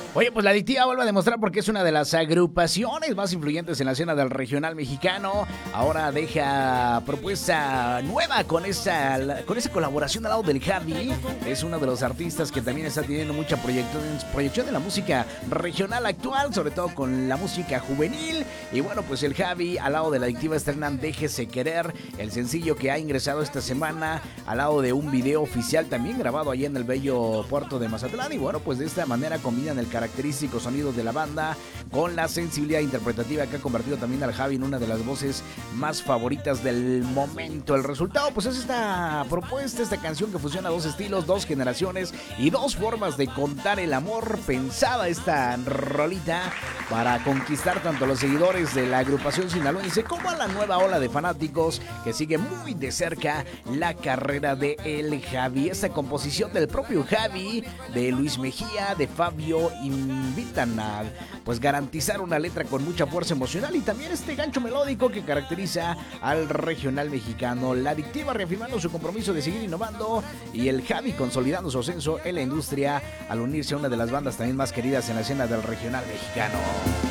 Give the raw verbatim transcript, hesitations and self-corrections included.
Oye, pues La Adictiva vuelve a demostrar porque es una de las agrupaciones más influyentes en la escena del regional mexicano. Ahora deja propuesta nueva con esa, con esa colaboración al lado del Javi. Es uno de los artistas que también está teniendo mucha proyección, proyección en la música regional actual, sobre todo con la música juvenil. Y bueno, pues el Javi al lado de La Adictiva estrenan Déjese Querer, el sencillo que ha ingresado esta semana al lado de un video oficial también grabado allá en el bello puerto de Mazatlán. Y bueno, pues de esta manera combinan el característico sonido de la banda con la sensibilidad interpretativa que ha convertido también al Javi en una de las voces más favoritas del momento. El resultado pues es esta propuesta, esta canción que fusiona dos estilos, dos generaciones y dos formas de contar el amor. Pensada esta rolita para conquistar tanto a los seguidores de la agrupación sinaloense como a la nueva ola de fanáticos que sigue muy de cerca la carrera de el Javi. Esta composición del propio Javi, de Luis Mejía, de Fabio, invitan a pues garantizar una letra con mucha fuerza emocional y también este gancho melódico que caracteriza al regional mexicano. La Adictiva reafirmando su compromiso de seguir innovando y el Javi consolidando su ascenso en la industria al unirse a una de las bandas también más queridas en la escena del regional mexicano.